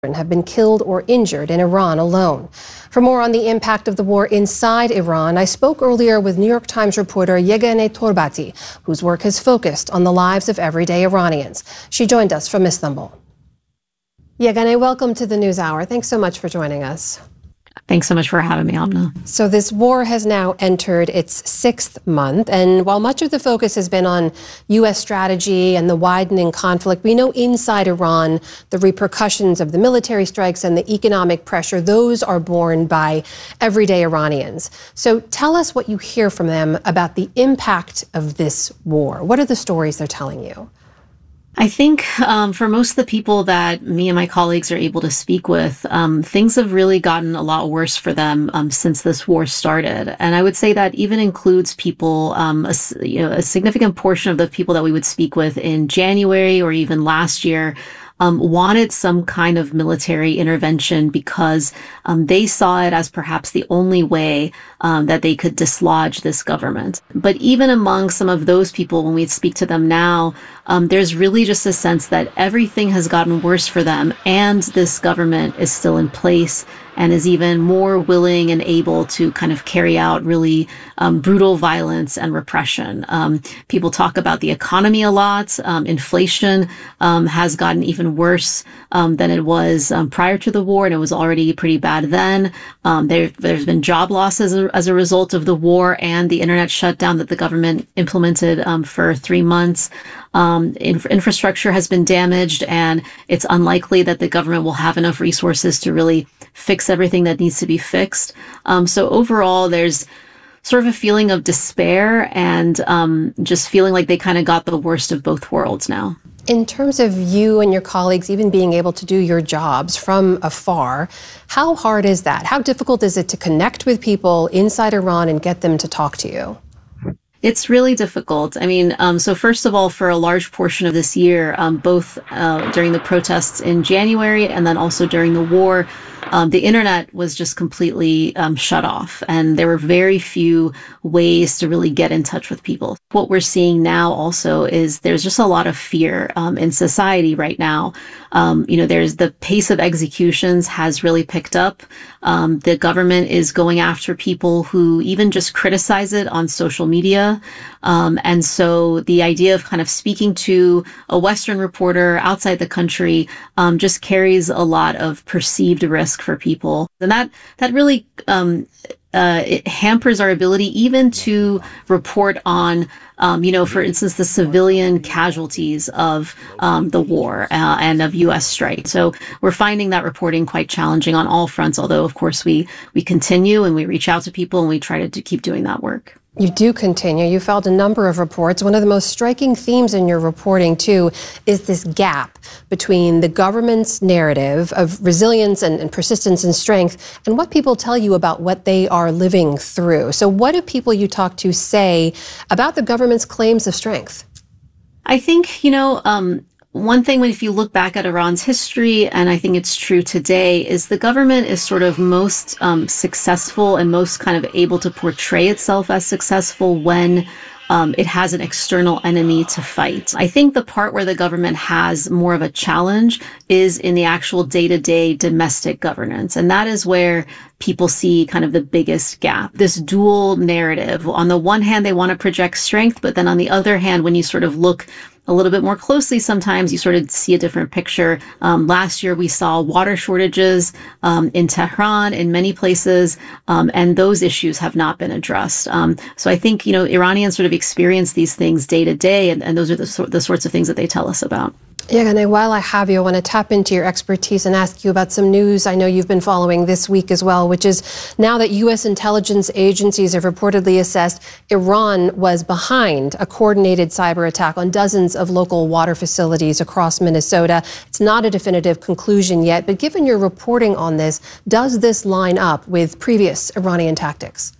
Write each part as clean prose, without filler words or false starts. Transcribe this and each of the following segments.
have been killed or injured in Iran alone. For more on the impact of the war inside Iran, I spoke earlier with New York Times reporter Yeganeh Torbati, whose work has focused on the lives of everyday Iranians. She joined us from Istanbul. Yeganeh, welcome to the NewsHour. Thanks so much for joining us. Thanks so much for having me, Amna. So this war has now entered its 6th month, and while much of the focus has been on U.S. strategy and the widening conflict, we know inside Iran the repercussions of the military strikes and the economic pressure, those are borne by everyday Iranians. So tell us what you hear from them about the impact of this war. What are the stories they're telling you? I think for most of the people that me and my colleagues are able to speak with, things have really gotten a lot worse for them since this war started. And I would say that even includes people, a significant portion of the people that we would speak with in January or even last year wanted some kind of military intervention because they saw it as perhaps the only way that they could dislodge this government. But even among some of those people, when we speak to them now, there's really just a sense that everything has gotten worse for them, and this government is still in place and is even more willing and able to kind of carry out really brutal violence and repression. People talk about the economy a lot. Inflation has gotten even worse than it was prior to the war, and it was already pretty bad then. There's been job losses as a result of the war and the internet shutdown that the government implemented for 3 months. Infrastructure has been damaged, and it's unlikely that the government will have enough resources to really fix everything that needs to be fixed. So overall, there's sort of a feeling of despair and just feeling like they kind of got the worst of both worlds now. In terms of you and your colleagues even being able to do your jobs from afar, how hard is that? How difficult is it to connect with people inside Iran and get them to talk to you? It's really difficult. I mean, so first of all, for a large portion of this year, both during the protests in January and then also during the war, the internet was just completely shut off, and there were very few ways to really get in touch with people. What we're seeing now also is there's just a lot of fear in society right now. There's the pace of executions has really picked up. The government is going after people who even just criticize it on social media. And so the idea of kind of speaking to a Western reporter outside the country just carries a lot of perceived risk for people. And that really it hampers our ability even to report on, for instance, the civilian casualties of the war and of U.S. strikes. So we're finding that reporting quite challenging on all fronts, although, of course, we continue and we reach out to people and we try to keep doing that work. You do continue. You filed a number of reports. One of the most striking themes in your reporting, too, is this gap between the government's narrative of resilience and persistence and strength and what people tell you about what they are living through. So what do people you talk to say about the government's claims of strength? I think, one thing, if you look back at Iran's history, and I think it's true today, is the government is sort of most successful and most kind of able to portray itself as successful when it has an external enemy to fight. I think the part where the government has more of a challenge is in the actual day-to-day domestic governance. And that is where people see kind of the biggest gap. This dual narrative. On the one hand, they want to project strength, but then on the other hand, when you sort of look a little bit more closely, sometimes you sort of see a different picture. Last year, we saw water shortages in Tehran, in many places, and those issues have not been addressed. So I think, Iranians sort of experience these things day to day, and those are the sorts of things that they tell us about. Yeganeh, while I have you, I want to tap into your expertise and ask you about some news I know you've been following this week as well, which is now that U.S. intelligence agencies have reportedly assessed Iran was behind a coordinated cyber attack on dozens of local water facilities across Minnesota. It's not a definitive conclusion yet, but given your reporting on this, does this line up with previous Iranian tactics?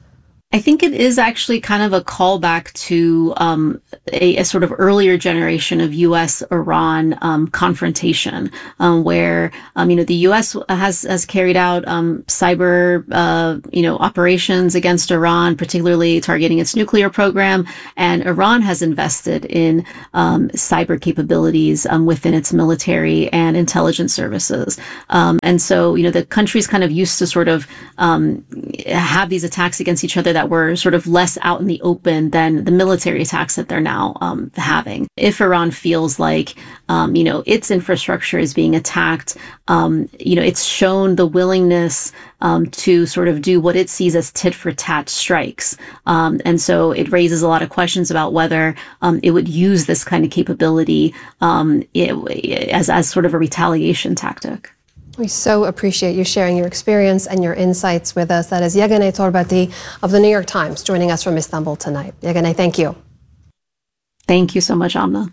I think it is actually kind of a callback to a sort of earlier generation of U.S.-Iran confrontation, where the U.S. has carried out cyber operations against Iran, particularly targeting its nuclear program, and Iran has invested in cyber capabilities within its military and intelligence services, and so the countries kind of used to sort of have these attacks against each other that were sort of less out in the open than the military attacks that they're now having. If Iran feels like, its infrastructure is being attacked, it's shown the willingness to sort of do what it sees as tit for tat strikes. And so it raises a lot of questions about whether it would use this kind of capability as sort of a retaliation tactic. We so appreciate you sharing your experience and your insights with us. That is Yeganeh Torbati of the New York Times joining us from Istanbul tonight. Yeganeh, thank you. Thank you so much, Amna.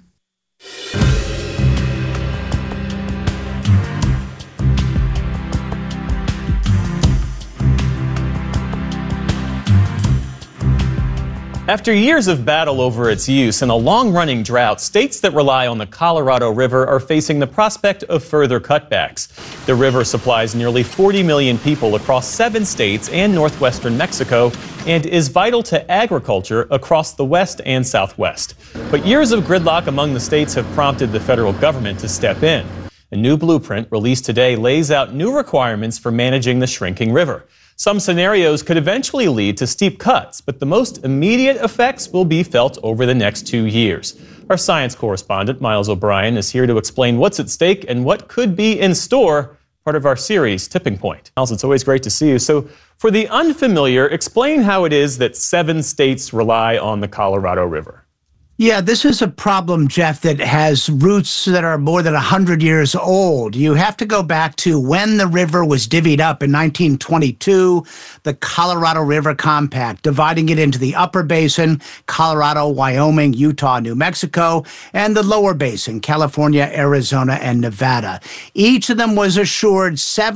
After years of battle over its use and a long-running drought, states that rely on the Colorado River are facing the prospect of further cutbacks. The river supplies nearly 40 million people across 7 states and northwestern Mexico and is vital to agriculture across the West and Southwest. But years of gridlock among the states have prompted the federal government to step in. A new blueprint released today lays out new requirements for managing the shrinking river. Some scenarios could eventually lead to steep cuts, but the most immediate effects will be felt over the next 2 years. Our science correspondent, Miles O'Brien, is here to explain what's at stake and what could be in store, part of our series, Tipping Point. Miles, it's always great to see you. So, for the unfamiliar, explain how it is that 7 states rely on the Colorado River. Yeah, this is a problem, Jeff, that has roots that are more than 100 years old. You have to go back to when the river was divvied up in 1922, the Colorado River Compact, dividing it into the upper basin, Colorado, Wyoming, Utah, New Mexico, and the lower basin, California, Arizona, and Nevada. Each of them was assured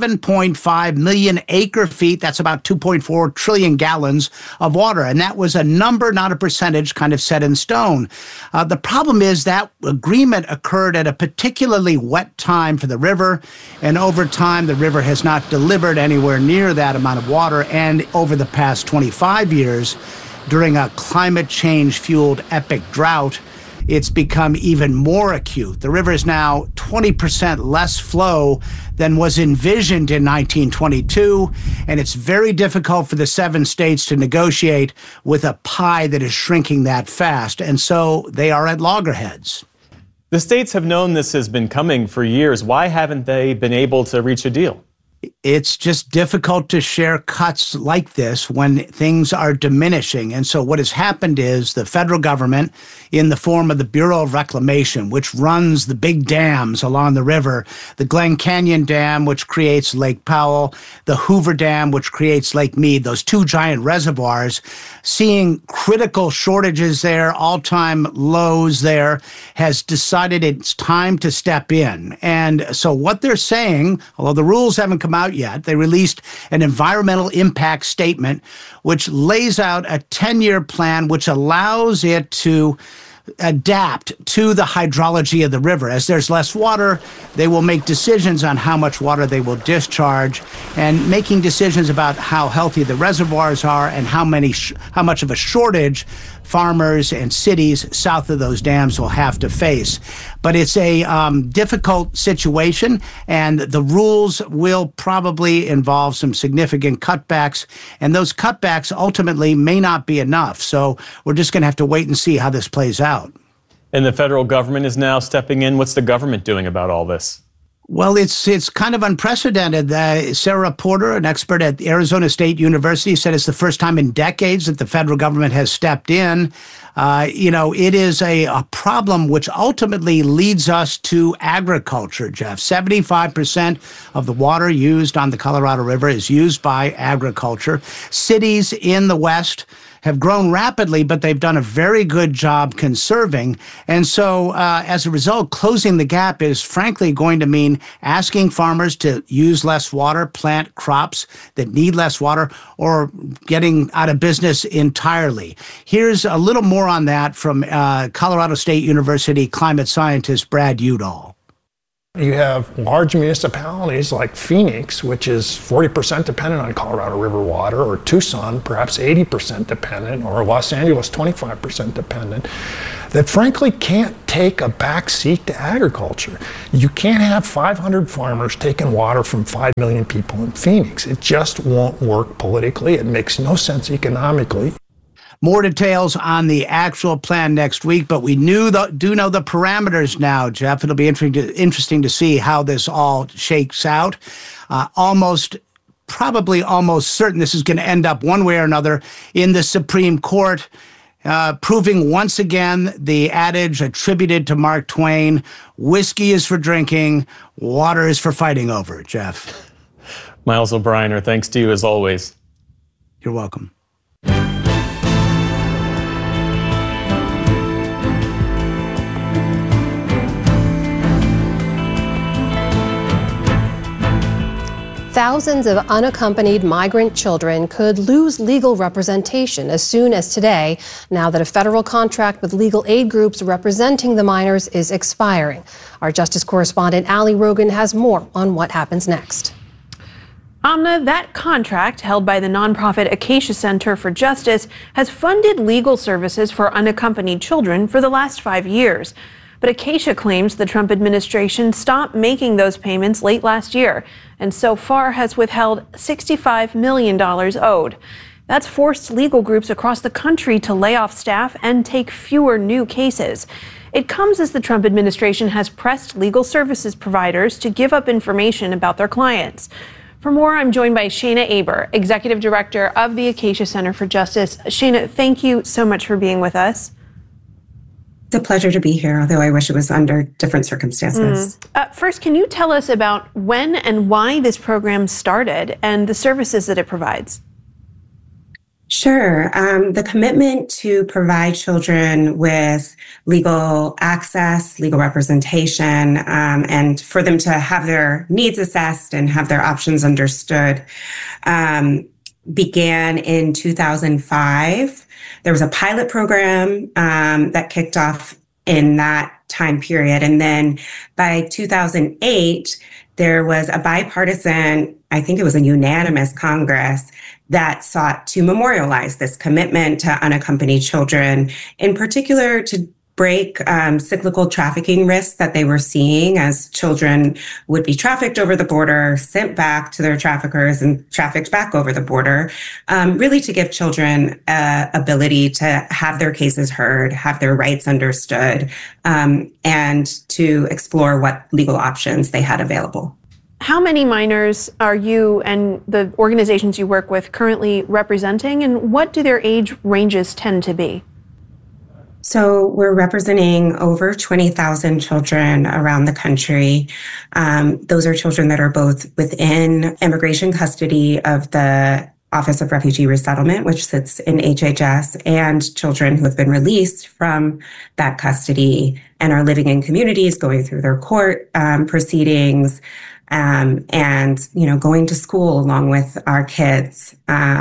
7.5 million acre feet, that's about 2.4 trillion gallons of water. And that was a number, not a percentage, kind of set in stone. The problem is that agreement occurred at a particularly wet time for the river, and over time the river has not delivered anywhere near that amount of water, and over the past 25 years, during a climate change-fueled epic drought, it's become even more acute. The river is now 20% less flow than was envisioned in 1922, and it's very difficult for the 7 states to negotiate with a pie that is shrinking that fast, and so they are at loggerheads. The states have known this has been coming for years. Why haven't they been able to reach a deal? It's just difficult to share cuts like this when things are diminishing. And so what has happened is the federal government, in the form of the Bureau of Reclamation, which runs the big dams along the river, the Glen Canyon Dam, which creates Lake Powell, the Hoover Dam, which creates Lake Mead, those 2 giant reservoirs, seeing critical shortages there, all-time lows there, has decided it's time to step in. And so what they're saying, although the rules haven't come out yet, they released an environmental impact statement which lays out a 10-year plan which allows it to adapt to the hydrology of the river. As there's less water, they will make decisions on how much water they will discharge, and making decisions about how healthy the reservoirs are and how much of a shortage farmers and cities south of those dams will have to face. But it's a difficult situation, and the rules will probably involve some significant cutbacks, and those cutbacks ultimately may not be enough. So we're just going to have to wait and see how this plays out. And the federal government is now stepping in. What's the government doing about all this? Well, it's kind of unprecedented. Sarah Porter, an expert at Arizona State University, said it's the first time in decades that the federal government has stepped in. It is a problem which ultimately leads us to agriculture, Jeff. 75% of the water used on the Colorado River is used by agriculture. Cities in the West have grown rapidly, but they've done a very good job conserving. And so as a result, closing the gap is frankly going to mean asking farmers to use less water, plant crops that need less water, or getting out of business entirely. Here's a little more on that from Colorado State University climate scientist Brad Udall. You have large municipalities like Phoenix, which is 40% dependent on Colorado River water, or Tucson, perhaps 80% dependent, or Los Angeles, 25% dependent, that frankly can't take a back seat to agriculture. You can't have 500 farmers taking water from 5 million people in Phoenix. It just won't work politically. It makes no sense economically. More details on the actual plan next week, but we do know the parameters now, Jeff. It'll be interesting to see how this all shakes out. Probably almost certain this is going to end up one way or another in the Supreme Court, proving once again the adage attributed to Mark Twain, whiskey is for drinking, water is for fighting over, Jeff. Miles O'Brien, thanks to you as always. You're welcome. Thousands of unaccompanied migrant children could lose legal representation as soon as today, now that a federal contract with legal aid groups representing the minors is expiring. Our justice correspondent Ali Rogan has more on what happens next. Amna, that contract, held by the nonprofit Acacia Center for Justice, has funded legal services for unaccompanied children for the last 5 years. But Acacia claims the Trump administration stopped making those payments late last year, and so far has withheld $65 million owed. That's forced legal groups across the country to lay off staff and take fewer new cases. It comes as the Trump administration has pressed legal services providers to give up information about their clients. For more, I'm joined by Shayna Aber, Executive Director of the Acacia Center for Justice. Shayna, thank you so much for being with us. It's a pleasure to be here, although I wish it was under different circumstances. First, can you tell us about when and why this program started and the services that it provides? Sure. The commitment to provide children with legal access, legal representation, and for them to have their needs assessed and have their options understood began in 2005. There was a pilot program that kicked off in that time period. And then by 2008, there was a bipartisan, I think it was a unanimous Congress that sought to memorialize this commitment to unaccompanied children, in particular to break cyclical trafficking risks that they were seeing as children would be trafficked over the border, sent back to their traffickers and trafficked back over the border, really to give children ability to have their cases heard, have their rights understood, and to explore what legal options they had available. How many minors are you and the organizations you work with currently representing, and what do their age ranges tend to be? So we're representing over 20,000 children around the country. Those are children that are both within immigration custody of the Office of Refugee Resettlement, which sits in HHS, and children who have been released from that custody and are living in communities, going through their court proceedings, and going to school along with our kids.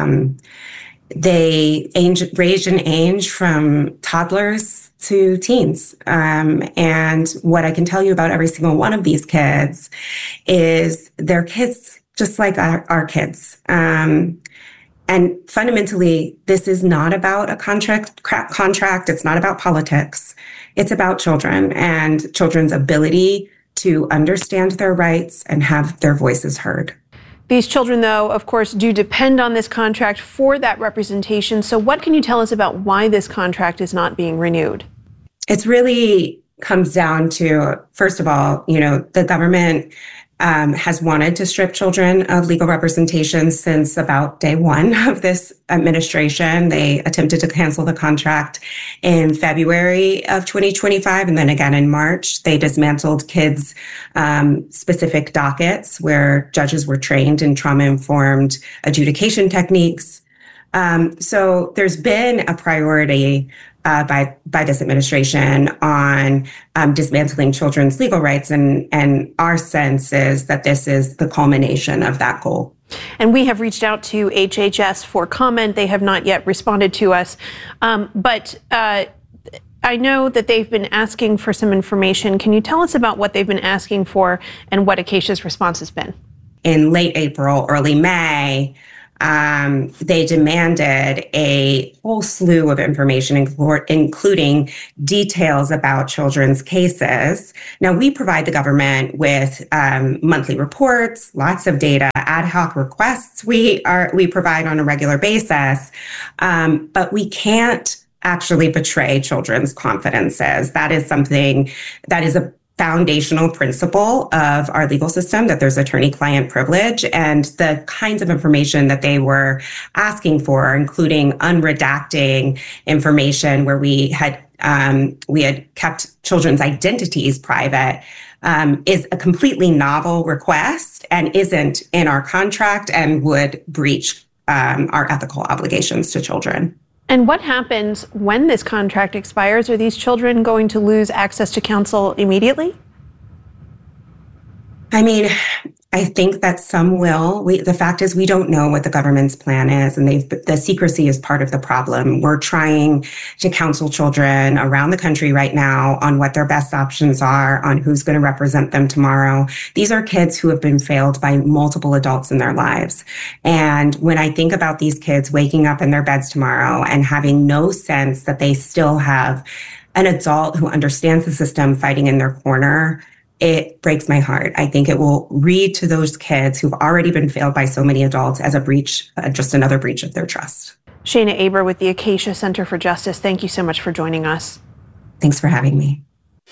They range in age from toddlers to teens. And what I can tell you about every single one of these kids is they're kids just like our kids. And fundamentally, this is not about a contract. It's not about politics. It's about children and children's ability to understand their rights and have their voices heard. These children, though, of course, do depend on this contract for that representation. So what can you tell us about why this contract is not being renewed? It really comes down to, first of all, the government has wanted to strip children of legal representation since about day one of this administration. They attempted to cancel the contract in February of 2025, and then again in March. They dismantled kids' specific dockets where judges were trained in trauma-informed adjudication techniques. So there's been a priority by this administration on dismantling children's legal rights, and our sense is that this is the culmination of that goal. And we have reached out to HHS for comment. They have not yet responded to us, but I know that they've been asking for some information. Can you tell us about what they've been asking for and what Acacia's response has been? In late April, early May, they demanded a whole slew of information, including details about children's cases. Now, we provide the government with monthly reports, lots of data, ad hoc requests we provide on a regular basis, but we can't actually betray children's confidences. That is something that is a foundational principle of our legal system, that there's attorney-client privilege, and the kinds of information that they were asking for, including unredacting information where we had kept children's identities private, is a completely novel request and isn't in our contract and would breach our ethical obligations to children. And what happens when this contract expires? Are these children going to lose access to counsel immediately? I mean, I think that some will. The fact is, we don't know what the government's plan is, and the secrecy is part of the problem. We're trying to counsel children around the country right now on what their best options are, on who's going to represent them tomorrow. These are kids who have been failed by multiple adults in their lives. And when I think about these kids waking up in their beds tomorrow and having no sense that they still have an adult who understands the system fighting in their corner, it breaks my heart. I think it will read to those kids who've already been failed by so many adults as a breach, just another breach of their trust. Shayna Aber with the Acacia Center for Justice, thank you so much for joining us. Thanks for having me.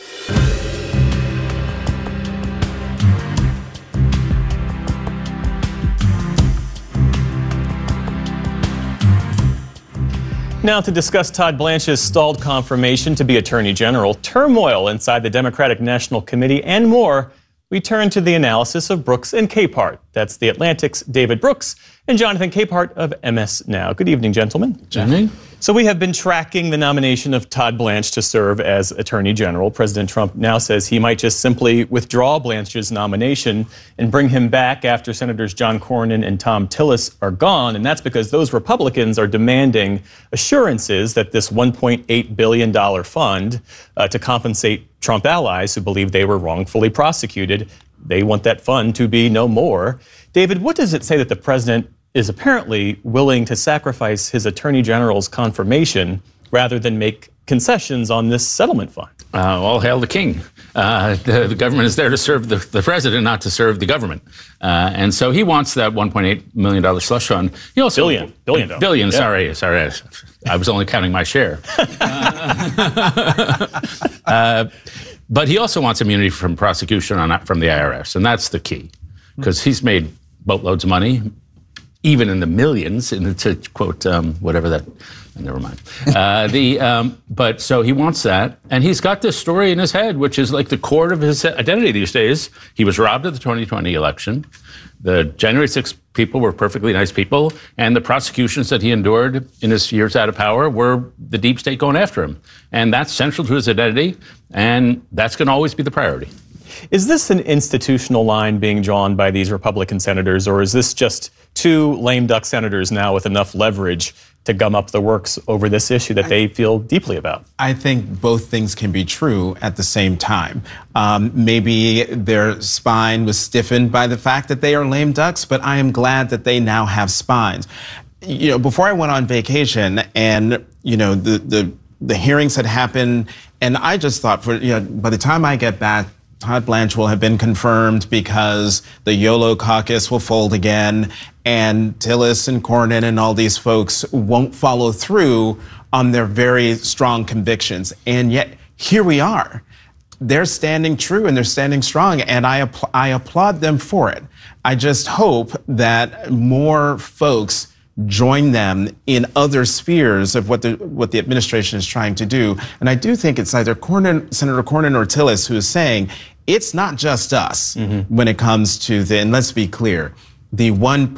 Now to discuss Todd Blanche's stalled confirmation to be Attorney General, turmoil inside the Democratic National Committee, and more, we turn to the analysis of Brooks and Capehart. That's The Atlantic's David Brooks and Jonathan Capehart of MS Now. Good evening, gentlemen. Good evening. So we have been tracking the nomination of Todd Blanche to serve as Attorney General. President Trump now says he might just simply withdraw Blanche's nomination and bring him back after Senators John Cornyn and Thom Tillis are gone. And that's because those Republicans are demanding assurances that this $1.8 billion fund to compensate Trump allies who believe they were wrongfully prosecuted, they want that fund to be no more. David, what does it say that the president is apparently willing to sacrifice his Attorney General's confirmation rather than make concessions on this settlement fund? All hail the king. The government is there to serve the president, not to serve the government. And so he wants that $1.8 million slush fund. He also billion. Yeah. Sorry. I was only counting my share. But he also wants immunity from prosecution from the IRS, and that's the key, because he's made boatloads of money, even in the millions, to quote whatever that. Never mind. But so he wants that, and he's got this story in his head, which is like the core of his identity these days. He was robbed at the 2020 election. The January 6th people were perfectly nice people, and the prosecutions that he endured in his years out of power were the deep state going after him. And that's central to his identity, and that's going to always be the priority. Is this an institutional line being drawn by these Republican senators, or is this just two lame duck senators now with enough leverage to gum up the works over this issue that they feel deeply about? I think both things can be true at the same time. Maybe their spine was stiffened by the fact that they are lame ducks, but I am glad that they now have spines. You know, before I went on vacation and, you know, the hearings had happened, and I just thought by the time I get back, Todd Blanche will have been confirmed because the YOLO caucus will fold again, and Tillis and Cornyn and all these folks won't follow through on their very strong convictions. And yet, here we are. They're standing true and they're standing strong, and I applaud them for it. I just hope that more folks join them in other spheres of what the administration is trying to do. And I do think it's either Senator Cornyn or Tillis who is saying, it's not just us when it comes to and let's be clear, the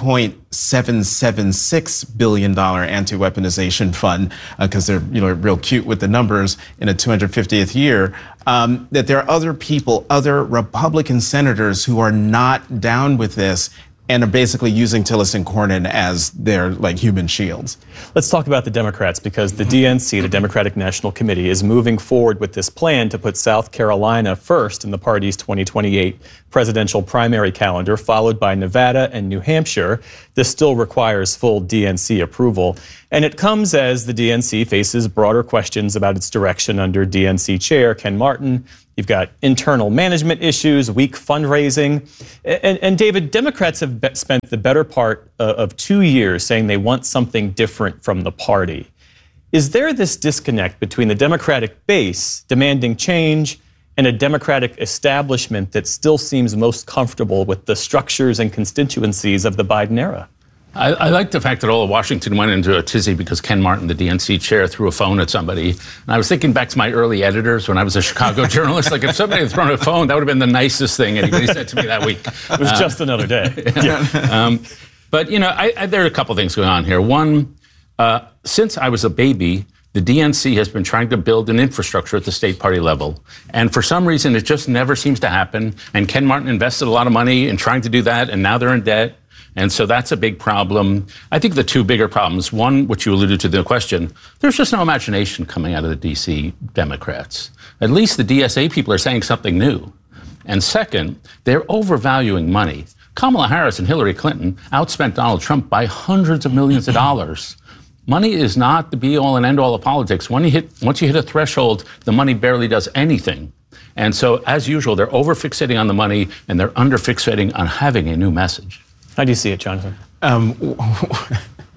$1.776 billion anti-weaponization fund, because they're real cute with the numbers in a 250th year, that there are other people, other Republican senators who are not down with this and are basically using Tillerson Cornyn as their human shields. Let's talk about the Democrats, because the DNC, the Democratic National Committee, is moving forward with this plan to put South Carolina first in the party's 2028 presidential primary calendar, followed by Nevada and New Hampshire. This still requires full DNC approval. And it comes as the DNC faces broader questions about its direction under DNC chair Ken Martin. You've got internal management issues, weak fundraising. And David, Democrats have spent the better part of 2 years saying they want something different from the party. Is there this disconnect between the Democratic base demanding change and a Democratic establishment that still seems most comfortable with the structures and constituencies of the Biden era? I like the fact that all of Washington went into a tizzy because Ken Martin, the DNC chair, threw a phone at somebody. And I was thinking back to my early editors when I was a Chicago journalist. If somebody had thrown a phone, that would have been the nicest thing anybody said to me that week. It was just another day. Yeah. But, there are a couple things going on here. One, since I was a baby, the DNC has been trying to build an infrastructure at the state party level. And for some reason, it just never seems to happen. And Ken Martin invested a lot of money in trying to do that, and now they're in debt. And so that's a big problem. I think the two bigger problems, one, which you alluded to in the question, there's just no imagination coming out of the D.C. Democrats. At least the DSA people are saying something new. And second, they're overvaluing money. Kamala Harris and Hillary Clinton outspent Donald Trump by hundreds of millions of dollars. Money is not the be-all and end-all of politics. Once you hit a threshold, the money barely does anything. And so, as usual, they're over-fixating on the money, and they're under-fixating on having a new message. How do you see it, Jonathan? The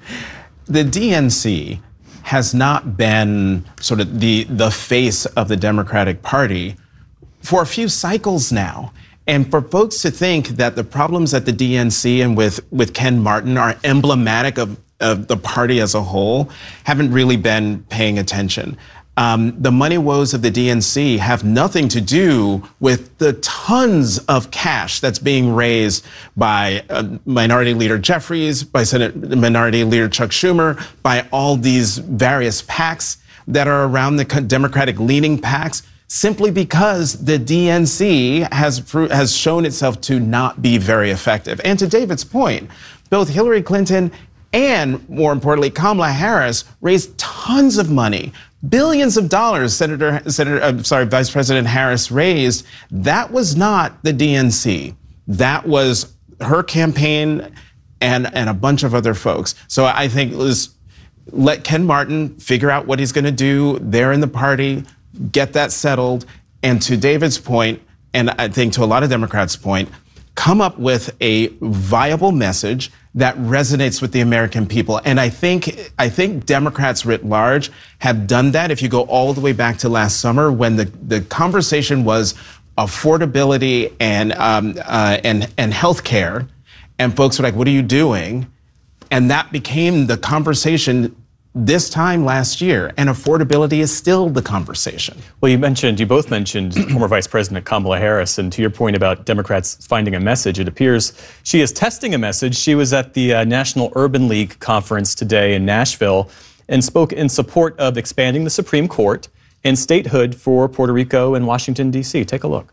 DNC has not been sort of the face of the Democratic Party for a few cycles now. And for folks to think that the problems at the DNC and with Ken Martin are emblematic of the party as a whole, haven't really been paying attention. The money woes of the DNC have nothing to do with the tons of cash that's being raised by Minority Leader Jeffries, by Senate Minority Leader Chuck Schumer, by all these various PACs that are around the Democratic leaning PACs, simply because the DNC has shown itself to not be very effective. And to David's point, both Hillary Clinton and, more importantly, Kamala Harris raised tons of money, billions of dollars. Vice President Harris raised. That was not the DNC. That was her campaign and a bunch of other folks. So I think let Ken Martin figure out what he's going to do there in the party, get that settled, and to David's point, and I think to a lot of Democrats' point, come up with a viable message that resonates with the American people. And I think Democrats writ large have done that. If you go all the way back to last summer, when the conversation was affordability and health care, and folks were like, what are you doing? And that became the conversation this time last year, and affordability is still the conversation. Well, you both mentioned former Vice President Kamala Harris, and to your point about Democrats finding a message, it appears she is testing a message. She was at the National Urban League conference today in Nashville and spoke in support of expanding the Supreme Court and statehood for Puerto Rico and Washington, D.C. Take a look.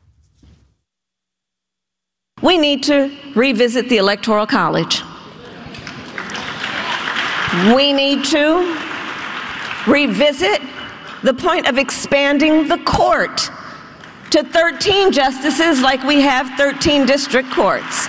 We need to revisit the Electoral College. We need to revisit the point of expanding the court to 13 justices like we have 13 district courts.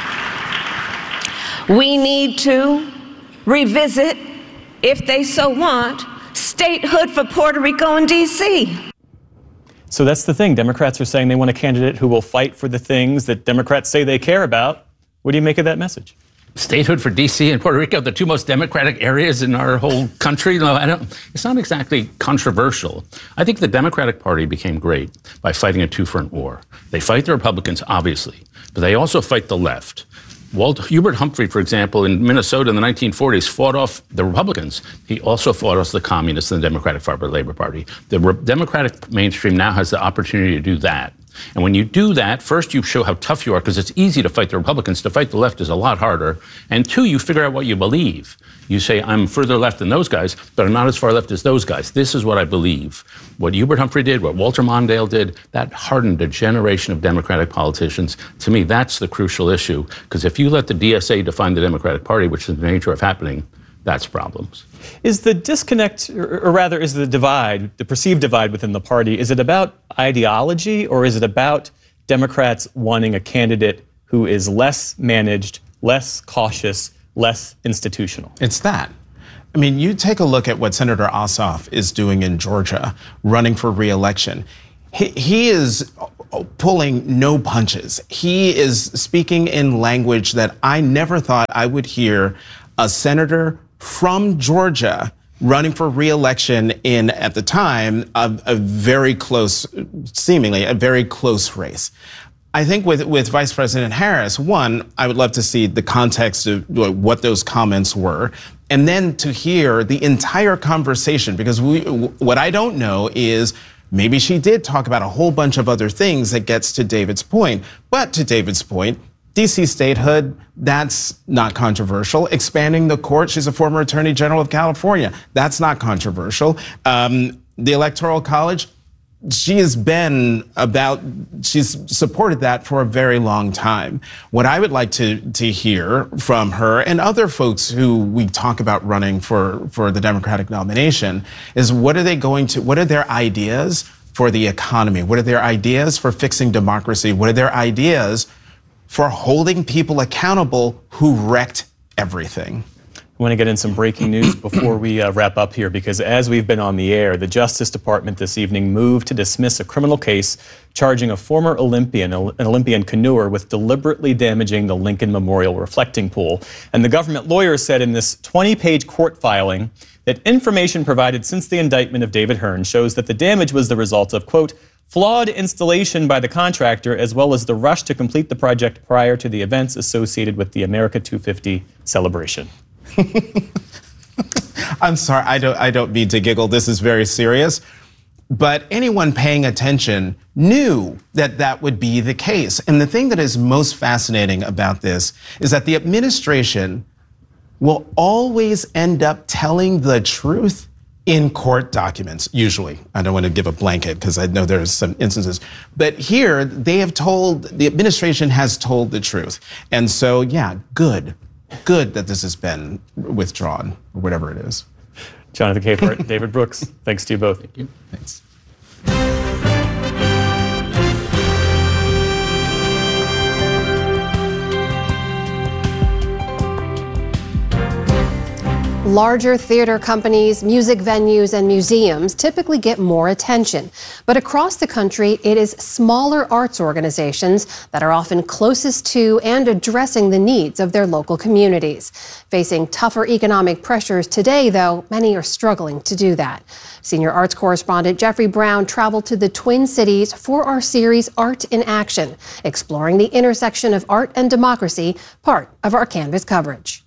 We need to revisit, if they so want, statehood for Puerto Rico and D.C. So that's the thing. Democrats are saying they want a candidate who will fight for the things that Democrats say they care about. What do you make of that message? Statehood for D.C. and Puerto Rico, the two most democratic areas in our whole country. No, it's not exactly controversial. I think the Democratic Party became great by fighting a two-front war. They fight the Republicans, obviously, but they also fight the left. Hubert Humphrey, for example, in Minnesota in the 1940s, fought off the Republicans. He also fought off the communists and the Democratic Labor Party. The Democratic mainstream now has the opportunity to do that. And when you do that, first you show how tough you are, because it's easy to fight the Republicans. To fight the left is a lot harder. And two, you figure out what you believe. You say, I'm further left than those guys, but I'm not as far left as those guys. This is what I believe. What Hubert Humphrey did, what Walter Mondale did, that hardened a generation of Democratic politicians. To me, that's the crucial issue, because if you let the DSA define the Democratic Party, which is the nature of happening, that's problems. Is the disconnect, or rather is the divide, the perceived divide within the party, is it about ideology, or is it about Democrats wanting a candidate who is less managed, less cautious, less institutional? It's that. I mean, you take a look at what Senator Ossoff is doing in Georgia, running for re-election. He is pulling no punches. He is speaking in language that I never thought I would hear a senator from Georgia running for re-election in, at the time, a very close, seemingly a very close race. I think with Vice President Harris, one, I would love to see the context of what those comments were, and then to hear the entire conversation, because what I don't know is maybe she did talk about a whole bunch of other things that gets to David's point. But to David's point, DC statehood, that's not controversial. Expanding the court, she's a former Attorney General of California. That's not controversial. The Electoral College, she's supported that for a very long time. What I would like to hear from her and other folks who we talk about running for the Democratic nomination is what are their ideas for the economy? What are their ideas for fixing democracy? What are their ideas for holding people accountable who wrecked everything? I want to get in some breaking news before we wrap up here, because as we've been on the air, the Justice Department this evening moved to dismiss a criminal case charging a former Olympian, an Olympian canoer, with deliberately damaging the Lincoln Memorial reflecting pool. And the government lawyers said in this 20-page court filing that information provided since the indictment of David Hearn shows that the damage was the result of, quote, flawed installation by the contractor, as well as the rush to complete the project prior to the events associated with the America 250 celebration. I'm sorry, I don't mean to giggle. This is very serious. But anyone paying attention knew that that would be the case. And the thing that is most fascinating about this is that the administration will always end up telling the truth in court documents, usually. I don't want to give a blanket because I know there's some instances. But here, the administration has told the truth. And so, yeah, good that this has been withdrawn, or whatever it is. Jonathan Capehart, David Brooks, thanks to you both. Thank you. Thanks. Larger theater companies, music venues, and museums typically get more attention. But across the country, it is smaller arts organizations that are often closest to and addressing the needs of their local communities. Facing tougher economic pressures today, though, many are struggling to do that. Senior arts correspondent Jeffrey Brown traveled to the Twin Cities for our series Art in Action, exploring the intersection of art and democracy, part of our Canvas coverage.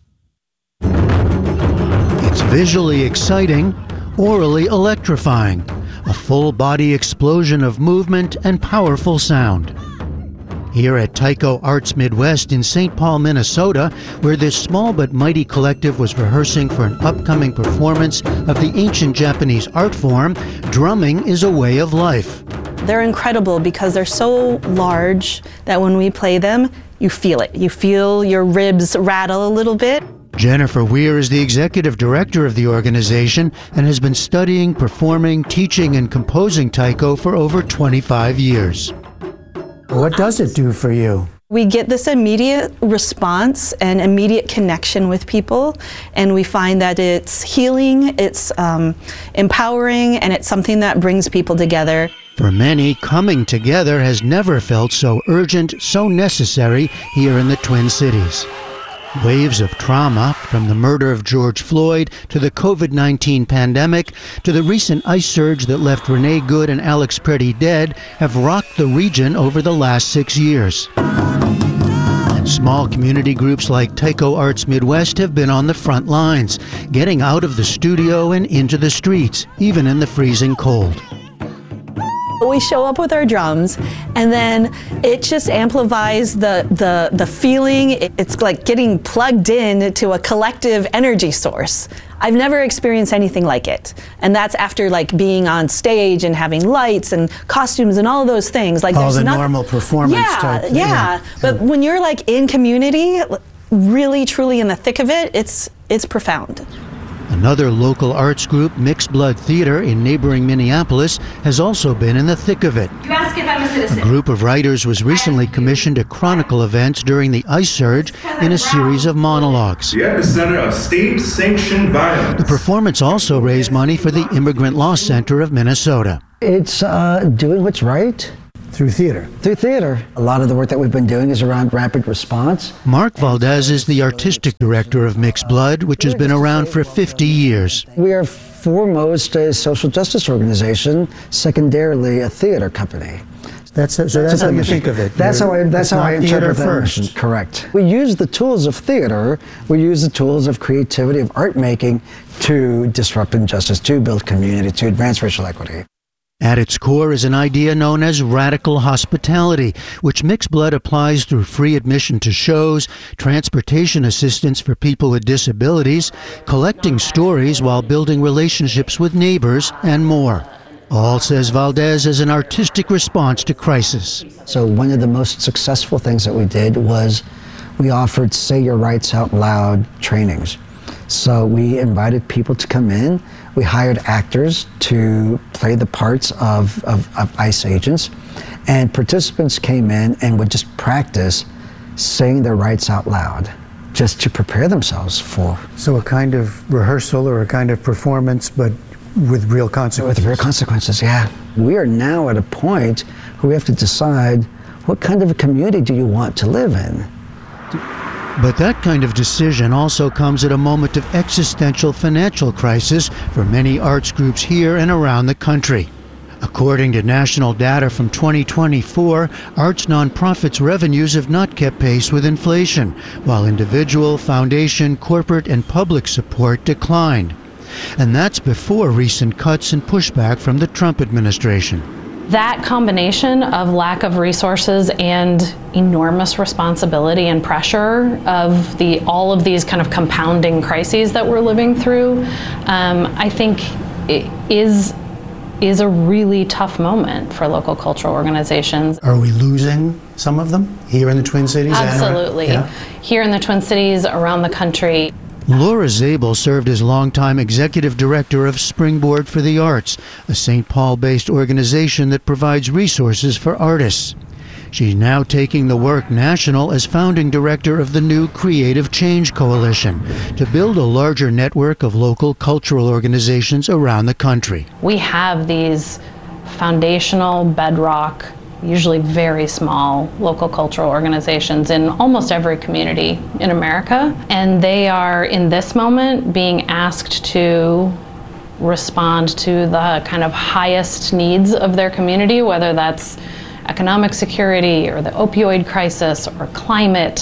It's visually exciting, orally electrifying, a full-body explosion of movement and powerful sound. Here at Tycho Arts Midwest in St. Paul, Minnesota, where this small but mighty collective was rehearsing for an upcoming performance of the ancient Japanese art form, drumming is a way of life. They're incredible because they're so large that when we play them, you feel it. You feel your ribs rattle a little bit. Jennifer Weir is the executive director of the organization and has been studying, performing, teaching, and composing taiko for over 25 years. What does it do for you? We get this immediate response and immediate connection with people, and we find that it's healing, it's empowering, and it's something that brings people together. For many, coming together has never felt so urgent, so necessary here in the Twin Cities. Waves of trauma, from the murder of George Floyd to the COVID-19 pandemic to the recent ice surge that left Renee Good and Alex Pretty dead, have rocked the region over the last 6 years. And small community groups like Tycho Arts Midwest have been on the front lines, getting out of the studio and into the streets, even in the freezing cold. We show up with our drums, and then it just amplifies the feeling. It's like getting plugged in to a collective energy source. I've never experienced anything like it. And that's after like being on stage and having lights and costumes and all of those things. Like all the normal performance type. Yeah. But when you're like in community, really truly in the thick of it, it's profound. Another local arts group, Mixed Blood Theater in neighboring Minneapolis, has also been in the thick of it. You ask if I'm a citizen. A group of writers was recently commissioned to chronicle events during the ice surge in a series of monologues. The epicenter of state-sanctioned violence. The performance also raised money for the Immigrant Law Center of Minnesota. It's doing what's right. Through theater. Through theater. A lot of the work that we've been doing is around rapid response. Mark Valdez is the artistic director of Mixed Blood, which has been around for 50 years. We are foremost a social justice organization, secondarily a theater company. That's how you think of it. That's how I interpret that first. mission. Correct. We use the tools of theater, we use the tools of creativity, of art making to disrupt injustice, to build community, to advance racial equity. At its core is an idea known as radical hospitality, which Mixed Blood applies through free admission to shows, transportation assistance for people with disabilities, collecting stories while building relationships with neighbors, and more. All, says Valdez, as an artistic response to crisis. So one of the most successful things that we did was we offered Say Your Rights Out Loud trainings. So we invited people to come in. We hired actors to play the parts of ICE agents, and participants came in and would just practice saying their rights out loud, just to prepare themselves for. So a kind of rehearsal or a kind of performance, but with real consequences. With real consequences, yeah. We are now at a point where we have to decide what kind of a community do you want to live in. But that kind of decision also comes at a moment of existential financial crisis for many arts groups here and around the country. According to national data from 2024, arts nonprofits' revenues have not kept pace with inflation, while individual, foundation, corporate, and public support declined. And that's before recent cuts and pushback from the Trump administration. That combination of lack of resources and enormous responsibility and pressure of all of these kind of compounding crises that we're living through, I think it is a really tough moment for local cultural organizations. Are we losing some of them here in the Twin Cities? Absolutely. Here in the Twin Cities, around the country. Laura Zabel served as longtime executive director of Springboard for the Arts, a St. Paul-based organization that provides resources for artists. She's now taking the work national as founding director of the new Creative Change Coalition to build a larger network of local cultural organizations around the country. We have these foundational bedrock, usually very small local cultural organizations in almost every community in America. And they are, in this moment, being asked to respond to the kind of highest needs of their community, whether that's economic security or the opioid crisis or climate,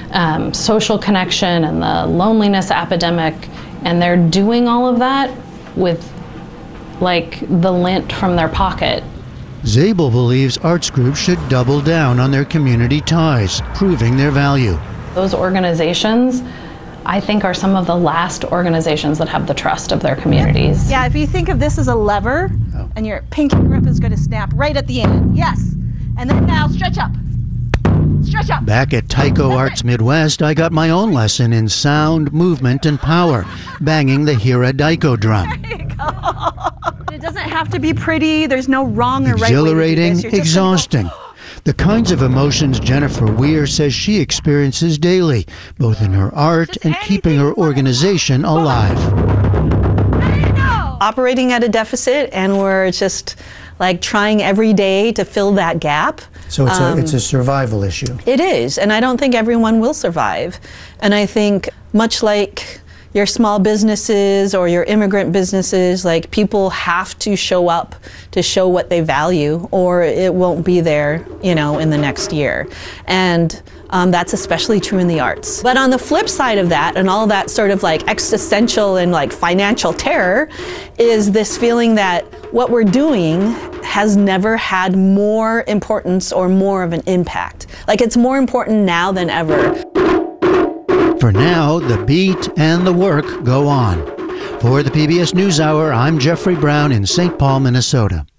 social connection and the loneliness epidemic. And they're doing all of that with like the lint from their pocket. Zabel believes arts groups should double down on their community ties, proving their value. Those organizations, I think, are some of the last organizations that have the trust of their communities. Yeah, if you think of this as a lever, and your pinky grip is going to snap right at the end. Yes. And then now stretch up. Stretch up. Back at Tyco Arts Midwest, I got my own lesson in sound, movement, and power, banging the Hira Daiko drum. There you go. It doesn't have to be pretty. There's no wrong or right way to do Exhilarating, this. You're just exhausting. The kinds of emotions Jennifer Weir says she experiences daily, both in her art and keeping her organization alive. Operating at a deficit, and we're just like trying every day to fill that gap. So it's a survival issue. It is, and I don't think everyone will survive. And I think much like your small businesses or your immigrant businesses, like people have to show up to show what they value, or it won't be there, you know, in the next year. And that's especially true in the arts. But on the flip side of that, and all that sort of like existential and like financial terror, is this feeling that what we're doing has never had more importance or more of an impact. Like, it's more important now than ever. For now, the beat and the work go on. For the PBS NewsHour, I'm Jeffrey Brown in St. Paul, Minnesota.